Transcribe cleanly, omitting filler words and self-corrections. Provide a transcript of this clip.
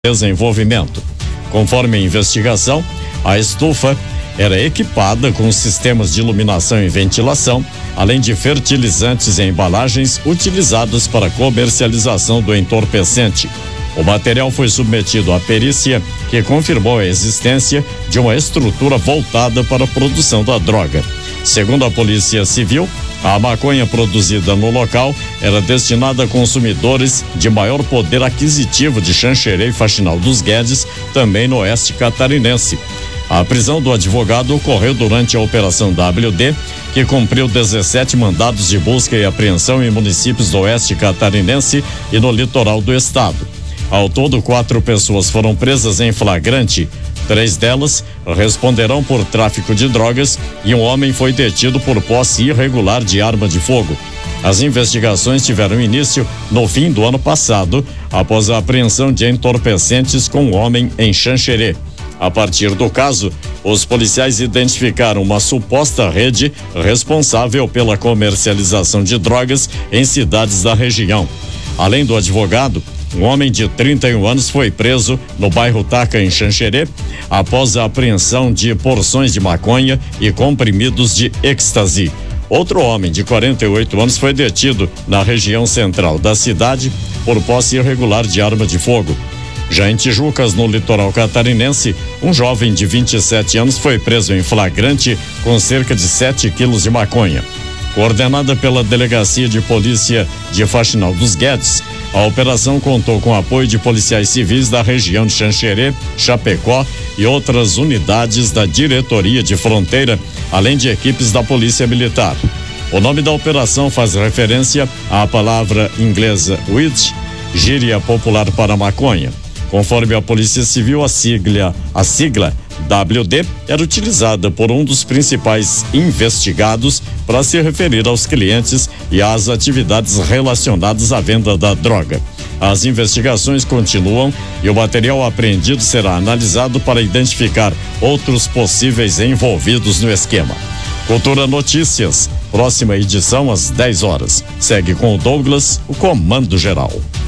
desenvolvimento. Conforme a investigação, a estufa era equipada com sistemas de iluminação e ventilação, além de fertilizantes e embalagens utilizados para comercialização do entorpecente. O material foi submetido à perícia, que confirmou a existência de uma estrutura voltada para a produção da droga. Segundo a Polícia Civil, a maconha produzida no local era destinada a consumidores de maior poder aquisitivo de Xanxerê e Faxinal dos Guedes, também no oeste catarinense. A prisão do advogado ocorreu durante a Operação WD, que cumpriu 17 mandados de busca e apreensão em municípios do oeste catarinense e no litoral do estado. Ao todo, 4 pessoas foram presas em flagrante. 3 delas responderão por tráfico de drogas e um homem foi detido por posse irregular de arma de fogo. As investigações tiveram início no fim do ano passado, após a apreensão de entorpecentes com um homem em Xanxerê. A partir do caso, os policiais identificaram uma suposta rede responsável pela comercialização de drogas em cidades da região. Além do advogado, um homem de 31 anos foi preso no bairro Taca, em Xanxerê, após a apreensão de porções de maconha e comprimidos de êxtase. Outro homem de 48 anos foi detido na região central da cidade por posse irregular de arma de fogo. Já em Tijucas, no litoral catarinense, um jovem de 27 anos foi preso em flagrante com cerca de 7 quilos de maconha. Coordenada pela Delegacia de Polícia de Faxinal dos Guedes, a operação contou com apoio de policiais civis da região de Xanxerê, Chapecó e outras unidades da Diretoria de Fronteira, além de equipes da Polícia Militar. O nome da operação faz referência à palavra inglesa weed, gíria popular para maconha. Conforme a Polícia Civil, a sigla WD era utilizada por um dos principais investigados para se referir aos clientes e às atividades relacionadas à venda da droga. As investigações continuam e o material apreendido será analisado para identificar outros possíveis envolvidos no esquema. Cultura Notícias, próxima edição às 10 horas. Segue com o Douglas, o Comando Geral.